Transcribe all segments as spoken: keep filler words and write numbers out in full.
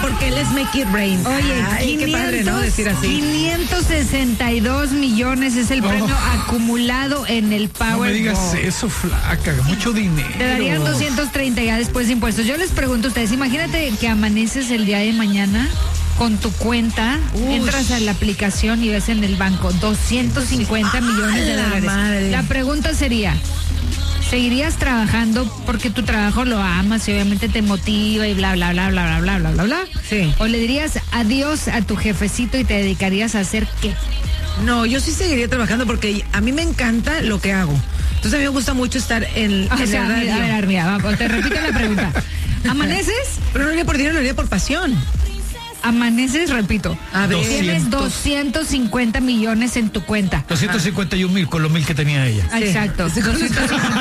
porque él es Make It Rain. Oye, Ay, quinientos, qué padre, ¿no? Decir así. quinientos sesenta y dos millones es el premio Oh. acumulado en el Powerball. No me digas eso, flaca, mucho dinero. Te darían doscientos treinta ya después de impuestos. Yo les pregunto a ustedes, imagínate que amaneces el día de mañana con tu cuenta, Uy. entras a la aplicación y ves en el banco doscientos cincuenta millones de ¡A la dólares. madre! La pregunta sería, ¿seguirías trabajando porque tu trabajo lo amas y obviamente te motiva y bla, bla, bla, bla, bla, bla, bla, bla, bla? Sí. ¿O le dirías adiós a tu jefecito y te dedicarías a hacer qué? No, yo sí seguiría trabajando porque a mí me encanta lo que hago. Entonces a mí me gusta mucho estar en, O en sea, la radio. a ver, Armia, vamos, te repito la pregunta. ¿Amaneces? Pero no lo haría por dinero, lo haría por pasión. Amaneces, repito. A ver. Tienes doscientos. doscientos cincuenta millones en tu cuenta. doscientos cincuenta y un mil con los mil que tenía ella. Ah, exacto. Sí, con los-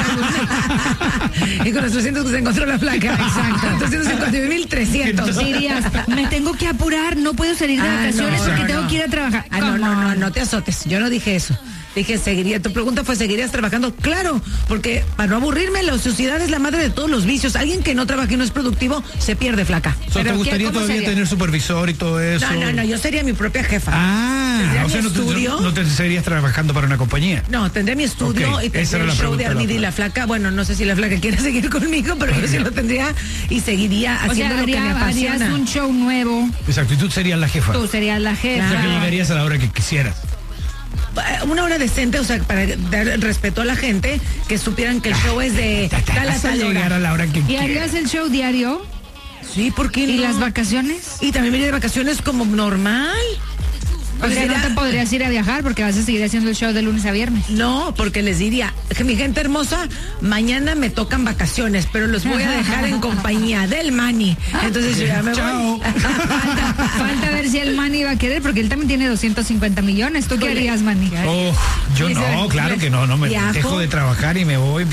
y con los trescientos que se encontró la placa. Exacto. doscientos cincuenta mil trescientos. Dirías, me tengo que apurar, no puedo salir de Ah, vacaciones no, porque no, tengo no. que ir a trabajar. Ah, no, Come no, no, on. no te azotes. Yo no dije eso. Dije, seguiría. Tu pregunta fue, ¿seguirías trabajando? Claro, porque para no aburrirme, la ociosidad es la madre de todos los vicios. Alguien que no trabaja y no es productivo, se pierde, flaca. O sea, ¿te Pero, gustaría ¿qué- cómo todavía sería? tener supervisor y todo eso? No, no, no, yo sería mi propia jefa. Ah, ¿Tendría o sea, mi no te, estudio? no, no te seguirías trabajando para una compañía. No, tendré mi estudio Ok, y esa tendré era el la show pregunta de de la Armida y la Flaca. Bueno, no sé si la Flaca quiere seguir conmigo, pero yo sí lo tendría y seguiría O haciendo sea, lo que me haría- harías apasiona. un show nuevo, Exacto, y tú serías la jefa. tú serías la O jefa. sea, que llegarías a la hora que quisieras. Una hora decente, o sea, para dar respeto a la gente, que supieran que el show es de tal a Vas a tal llegar hora. a la hora que ¿Y quieras. harías el show diario? Sí, ¿por qué no? ¿Y las vacaciones? Y también me iría de vacaciones como normal. O sea, no te podrías ir a viajar porque vas a seguir haciendo el show de lunes a viernes. No, porque les diría, que mi gente hermosa, mañana me tocan vacaciones, pero los voy a dejar en compañía del Manny. Entonces yo ya me Chao. voy. Falta, falta ver si el Manny va a querer porque él también tiene doscientos cincuenta millones. ¿Tú qué harías, Manny? Oh, yo Dice, no, claro que no, no me viajo. dejo de trabajar y me voy.